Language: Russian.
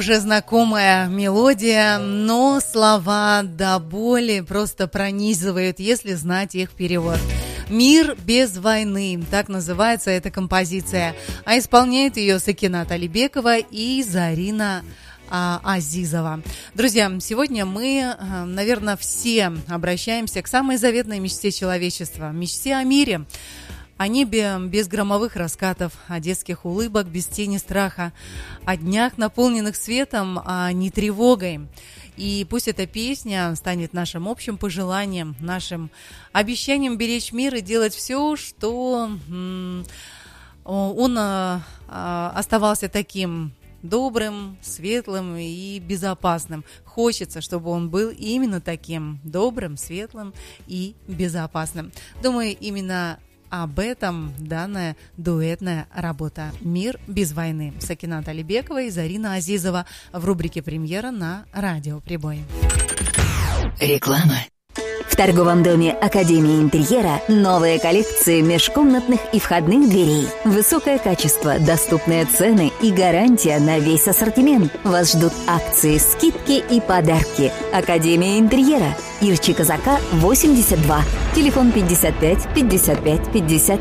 уже знакомая мелодия, но слова до боли просто пронизывают, если знать их перевод. «Мир без войны» – так называется эта композиция, а исполняет ее Сакинат Алибекова и Зарина Азизова. Друзья, сегодня мы, наверное, все обращаемся к самой заветной мечте человечества – мечте о мире. О небе без громовых раскатов, о детских улыбок без тени страха, о днях, наполненных светом, а не тревогой. И пусть эта песня станет нашим общим пожеланием, нашим обещанием беречь мир и делать все, что он оставался таким добрым, светлым и безопасным. Хочется, чтобы он был именно таким добрым, светлым и безопасным. Думаю, именно об этом данная дуэтная работа «Мир без войны» Сакинат Алибекова и Зарина Азизова в рубрике «Премьера» на Радио Прибой. Реклама. В торговом доме Академии интерьера новые коллекции межкомнатных и входных дверей. Высокое качество, доступные цены и гарантия на весь ассортимент. Вас ждут акции, скидки и подарки. Академия интерьера. Ирчи Казака, 82. Телефон 55 55 50.